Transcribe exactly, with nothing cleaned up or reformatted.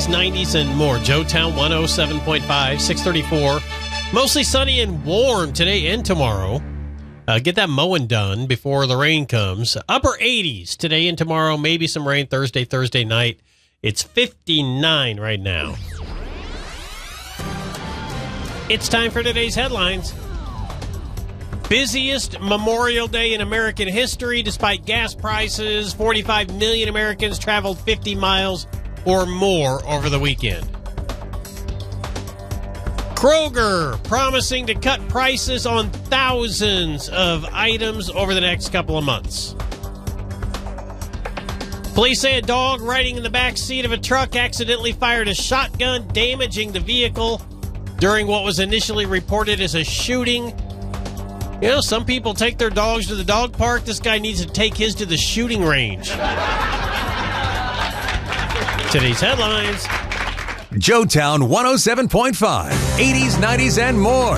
eighties, nineties, and more. Joetown one oh seven point five, six thirty-four. Mostly sunny and warm today and tomorrow. Uh, get that mowing done before the rain comes. Upper eighties today and tomorrow. Maybe some rain Thursday, Thursday night. It's fifty-nine right now. It's time for today's headlines. Busiest Memorial Day in American history. Despite gas prices, forty-five million Americans traveled fifty miles or more over the weekend. Kroger promising to cut prices on thousands of items over the next couple of months. Police say a dog riding in the back seat of a truck accidentally fired a shotgun, damaging the vehicle during what was initially reported as a shooting. You know, some people take their dogs to the dog park. This guy needs to take his to the shooting range. Today's headlines. Joetown one oh seven point five, eighties, nineties, and more.